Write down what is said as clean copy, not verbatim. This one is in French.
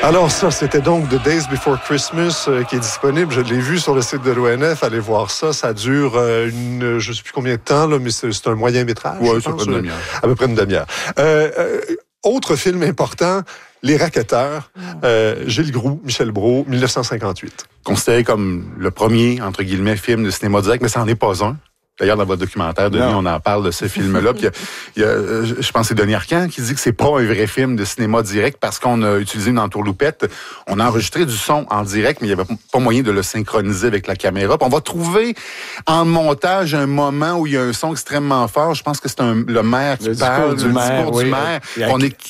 Alors ça, c'était donc The Days Before Christmas qui est disponible. Je l'ai vu sur le site de l'ONF. Allez voir ça. Ça dure je ne sais plus combien de temps, là, mais c'est un moyen métrage. Oui, c'est à peu près une demi-heure. À peu près une demi-heure. Autre film important, Les Racketteurs, Gilles Groux, Michel Brault, 1958. Considéré comme le premier, entre guillemets, film de cinéma direct, mais ça n'en est pas un. D'ailleurs, dans votre documentaire, Denis, on en parle de ce film-là. Puis il y a, je pense que c'est Denis Arcand qui dit que c'est pas un vrai film de cinéma direct parce qu'on a utilisé une entourloupette. On a enregistré du son en direct, mais il n'y avait pas moyen de le synchroniser avec la caméra. Puis on va trouver en montage un moment où il y a un son extrêmement fort. Je pense que c'est le maire qui parle, le discours du maire.